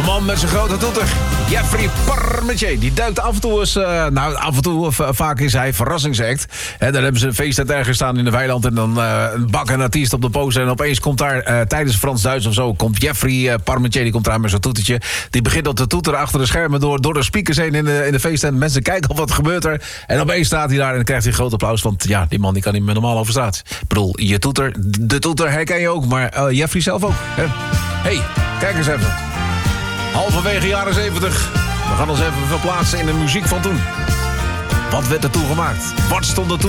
man met zijn grote toeter. Jeffrey Parmentier. Die duikt af en toe eens... vaak is hij verrassingsact. En dan hebben ze een feest ergens staan in de weiland. En dan een bak een artiest op de poster. En opeens komt daar tijdens Frans-Duits of zo... komt Jeffrey Parmentier, die komt daar met zijn toetertje. Die begint op te toeteren achter de schermen... door de speakers heen in de feesttent. Mensen kijken op wat gebeurt er. En opeens staat hij daar en dan krijgt hij een groot applaus. Want ja, die man die kan niet meer normaal over straat. Ik bedoel, je toeter, de toeter herken je ook. Maar Jeffrey zelf ook. Hè? Hey, kijk eens even. Halverwege jaren 70. We gaan ons even verplaatsen in de muziek van toen. Wat werd er toen gemaakt? Wat stond er toen?